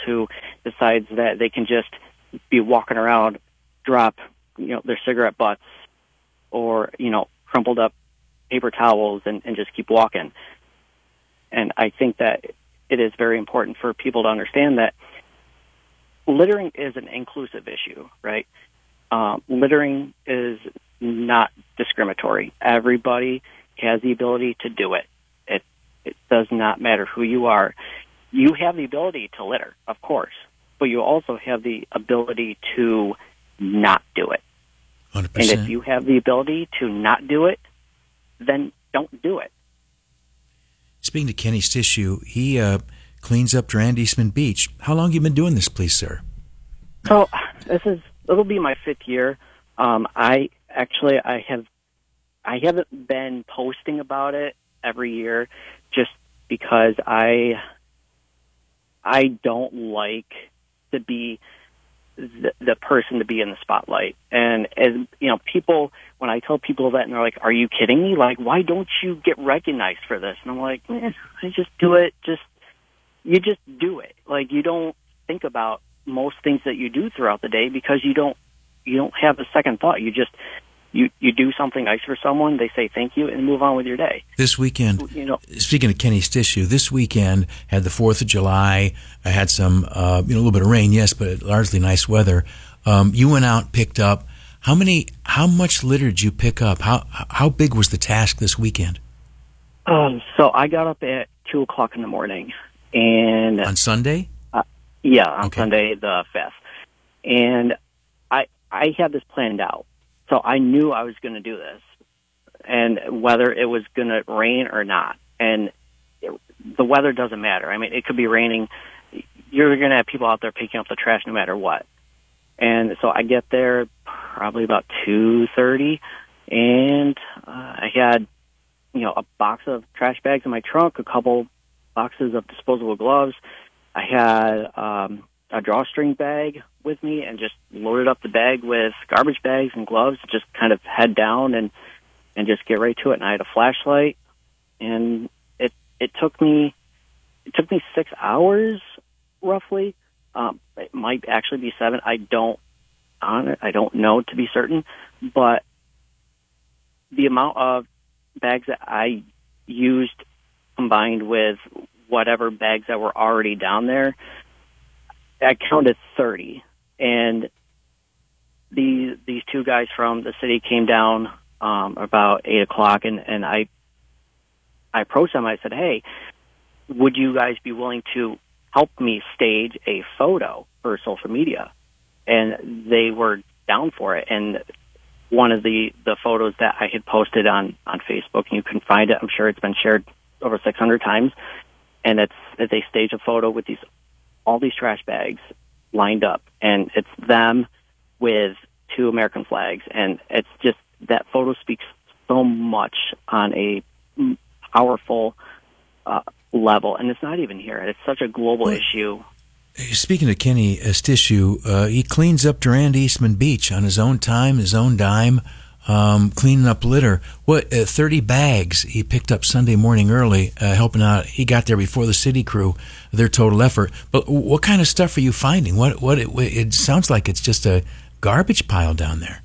who decides that they can just be walking around, drop, their cigarette butts or, crumpled up paper towels and just keep walking. And I think that it is very important for people to understand that littering is an inclusive issue, right? Littering is not discriminatory. Everybody has the ability to do it. It does not matter who you are. You have the ability to litter, of course, but you also have the ability to not do it. 100%. And if you have the ability to not do it, then don't do it. Speaking to Kenny Stishu, he cleans up Durand Eastman Beach. How long have you been doing this, please, sir? So it'll be my 5th year. I haven't been posting about it every year just because I don't like to be the person to be in the spotlight. And as people, when I tell people that, and they're like, "Are you kidding me? Like, why don't you get recognized for this?" And I'm like, I just do it. You just do it. Like, you don't think about most things that you do throughout the day because you don't have a second thought. You just you do something nice for someone, they say thank you, and move on with your day. This weekend, speaking of Kenny Stishu, this weekend had the 4th of July. I had some, a little bit of rain, yes, but largely nice weather. You went out, picked up. How much litter did you pick up? How big was the task this weekend? So I got up at 2:00 in the morning, and on Sunday. On Sunday the 5th, and I had this planned out. So I knew I was going to do this, and whether it was going to rain or not. And the weather doesn't matter. I mean, it could be raining. You're going to have people out there picking up the trash no matter what. And so I get there probably about 2:30, and I had, a box of trash bags in my trunk, a couple boxes of disposable gloves. I had a drawstring bag with me and just loaded up the bag with garbage bags and gloves, just kind of head down and just get right to it. And I had a flashlight, and it took me 6 hours roughly. It might actually be 7. I don't know to be certain, but the amount of bags that I used combined with whatever bags that were already down there, I counted 30. And these two guys from the city came down about 8:00, and I approached them. I said, "Hey, would you guys be willing to help me stage a photo for social media?" And they were down for it. And one of the photos that I had posted on Facebook, and you can find it, I'm sure it's been shared over 600 times, and it's they staged a photo with all these trash bags lined up, and it's them with 2 American flags, and it's just, that photo speaks so much on a powerful level, and it's not even here. It's such a global issue. Speaking of Kenny Stishu, he cleans up Durand Eastman Beach on his own time, his own dime, cleaning up litter. 30 bags he picked up Sunday morning early, helping out. He got there before the city crew, their total effort. But what kind of stuff are you finding? It sounds like it's just a garbage pile down there.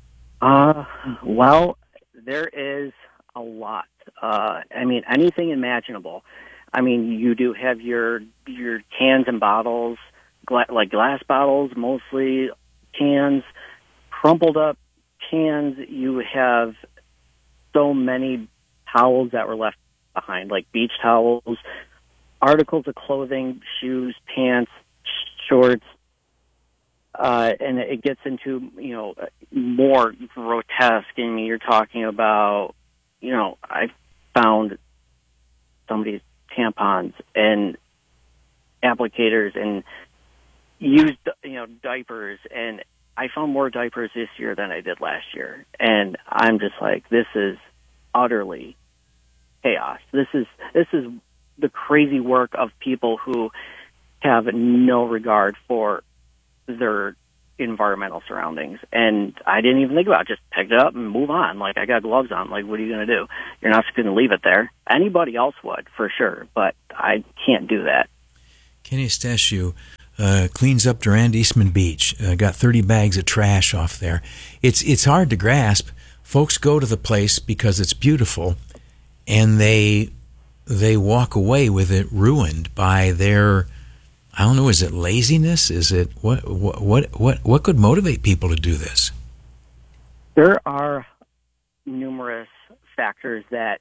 Well, there is a lot. I mean, anything imaginable. I mean, you do have your cans and bottles, like glass bottles, mostly cans, crumpled up cans. You have so many towels that were left behind, like beach towels, articles of clothing, shoes, pants, shorts, and it gets into, more grotesque. I mean, you're talking about, I found somebody's tampons and applicators and used, diapers, and I found more diapers this year than I did last year. And I'm just like, this is utterly chaos. This is the crazy work of people who have no regard for their environmental surroundings. And I didn't even think about it. Just picked it up and move on. Like, I got gloves on. Like, what are you going to do? You're not just going to leave it there. Anybody else would, for sure, but I can't do that. Kenny Stishu, cleans up Durand Eastman Beach. Got 30 bags of trash off there. It's hard to grasp. Folks go to the place because it's beautiful, and they walk away with it ruined by their, I don't know, is it laziness? Is it what could motivate people to do this? There are numerous factors that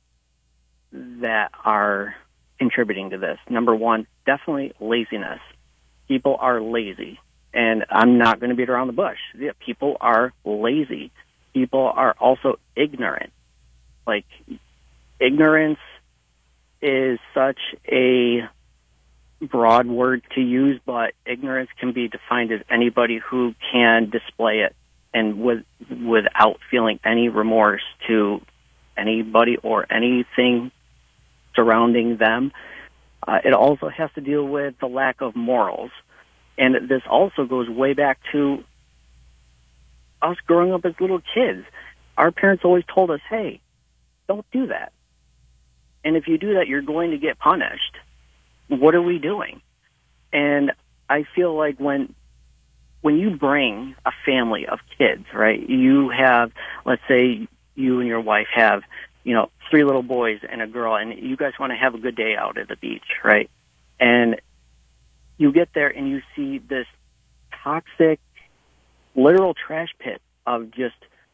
are contributing to this. Number one, definitely laziness. People are lazy, and I'm not going to beat around the bush. Yeah, people are lazy. People are also ignorant. Like, ignorance is such a broad word to use, but ignorance can be defined as anybody who can display it and without feeling any remorse to anybody or anything surrounding them. It also has to deal with the lack of morals. And this also goes way back to us growing up as little kids. Our parents always told us, hey, don't do that. And if you do that, you're going to get punished. What are we doing? And I feel like when you bring a family of kids, right, you have, let's say you and your wife have, 3 little boys and a girl, and you guys want to have a good day out at the beach, right? And you get there and you see this toxic, literal trash pit of just,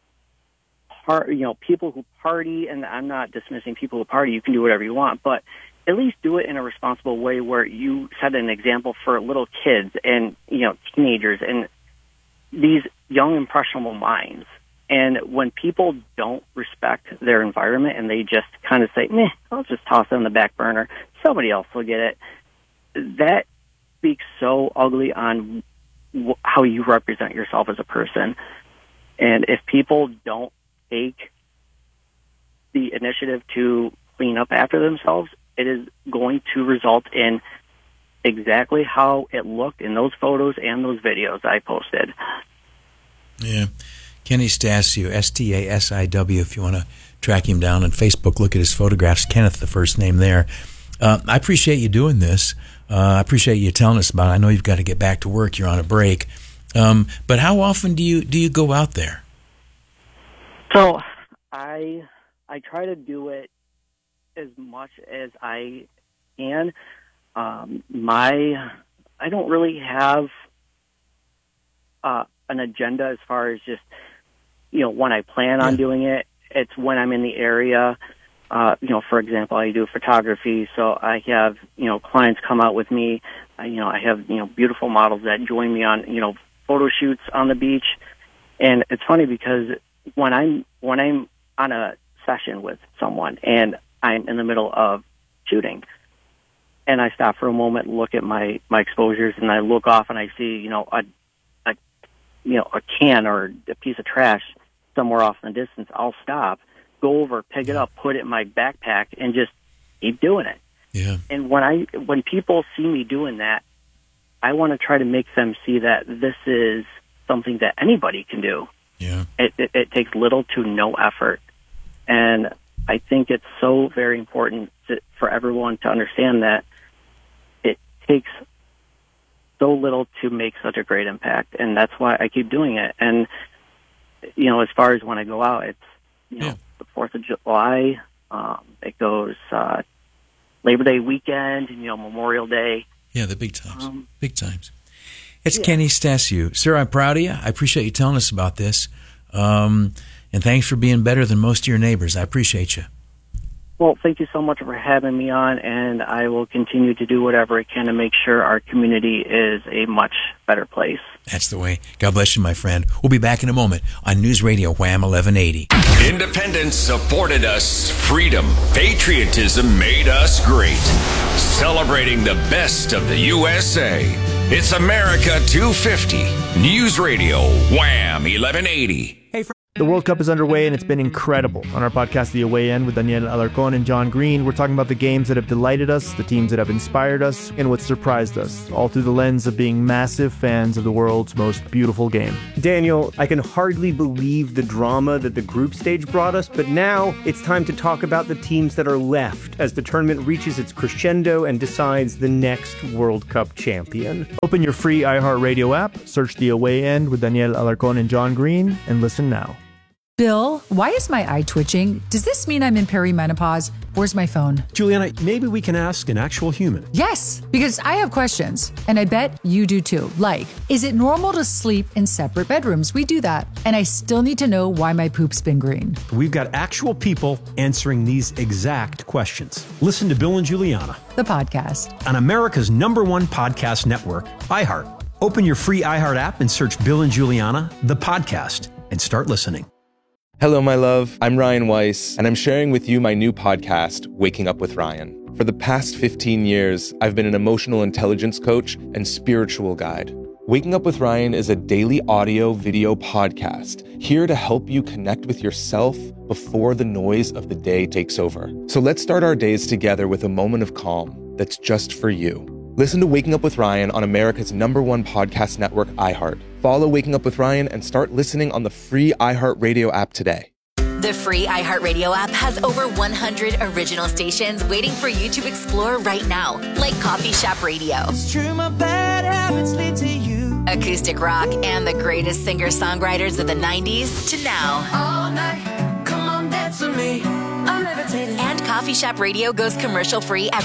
people who party, and I'm not dismissing people who party. You can do whatever you want, but at least do it in a responsible way where you set an example for little kids and, teenagers and these young, impressionable minds. And when people don't respect their environment and they just kind of say, meh, I'll just toss it on the back burner, somebody else will get it, that speaks so ugly on how you represent yourself as a person. And if people don't take the initiative to clean up after themselves, it is going to result in exactly how it looked in those photos and those videos I posted. Yeah. Kenny Stasiw, Stasiw, if you want to track him down on Facebook, look at his photographs. Kenneth, the first name there. I appreciate you doing this. I appreciate you telling us about it. I know you've got to get back to work. You're on a break. But how often do you go out there? So I try to do it as much as I can. I don't really have an agenda as far as just, when I plan on doing it. It's when I'm in the area. For example, I do photography, so I have, clients come out with me. I have, beautiful models that join me on, photo shoots on the beach. And it's funny because when I'm on a session with someone and I'm in the middle of shooting and I stop for a moment and look at my exposures and I look off and I see, a can or a piece of trash somewhere off in the distance, I'll stop, go over, pick it up, put it in my backpack, and just keep doing it. Yeah. And when people see me doing that, I want to try to make them see that this is something that anybody can do. Yeah. It takes little to no effort. And I think it's so very important for everyone to understand that it takes so little to make such a great impact. And that's why I keep doing it. And, as far as when I go out, it's, the 4th of July, it goes Labor Day weekend, Memorial Day. Yeah, the big times. Big times. It's Kenny Stasiw. Sir, I'm proud of you. I appreciate you telling us about this. And thanks for being better than most of your neighbors. I appreciate you. Well, thank you so much for having me on, and I will continue to do whatever I can to make sure our community is a much better place. That's the way. God bless you, my friend. We'll be back in a moment on News Radio Wham 1180. Independence supported us. Freedom, patriotism made us great. Celebrating the best of the USA. It's America 250. News Radio Wham 1180. Hey, The World Cup is underway and it's been incredible. On our podcast, The Away End, with Daniel Alarcón and John Green, we're talking about the games that have delighted us, the teams that have inspired us, and what surprised us, all through the lens of being massive fans of the world's most beautiful game. Daniel, I can hardly believe the drama that the group stage brought us, but now it's time to talk about the teams that are left as the tournament reaches its crescendo and decides the next World Cup champion. Open your free iHeartRadio app, search The Away End with Daniel Alarcón and John Green, and listen now. Bill, why is my eye twitching? Does this mean I'm in perimenopause? Where's my phone? Juliana, maybe we can ask an actual human. Yes, because I have questions, and I bet you do too. Like, is it normal to sleep in separate bedrooms? We do that. And I still need to know why my poop's been green. We've got actual people answering these exact questions. Listen to Bill and Juliana, the podcast, on America's #1 podcast network, iHeart. Open your free iHeart app and search Bill and Juliana, the podcast, and start listening. Hello, my love. I'm Ryan Weiss, and I'm sharing with you my new podcast, Waking Up with Ryan. For the past 15 years, I've been an emotional intelligence coach and spiritual guide. Waking Up with Ryan is a daily audio video podcast here to help you connect with yourself before the noise of the day takes over. So let's start our days together with a moment of calm that's just for you. Listen to Waking Up with Ryan on America's #1 podcast network, iHeart. Follow Waking Up with Ryan and start listening on the free iHeartRadio app today. The free iHeartRadio app has over 100 original stations waiting for you to explore right now, like Coffee Shop Radio, It's true, my bad habits lead to you, acoustic rock, and the greatest singer-songwriters of the 90s to now. all night, come on, dance with me, I'm levitating. And Coffee Shop Radio goes commercial-free